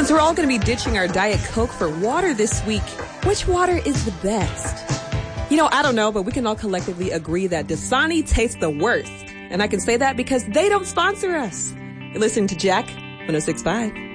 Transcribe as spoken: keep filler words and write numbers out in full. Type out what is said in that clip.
Since we're all going to be ditching our Diet Coke for water this week, which water is the best? You know, I don't know, but we can all collectively agree that Dasani tastes the worst. And I can say that because they don't sponsor us. You're listening to Jack one oh six point five.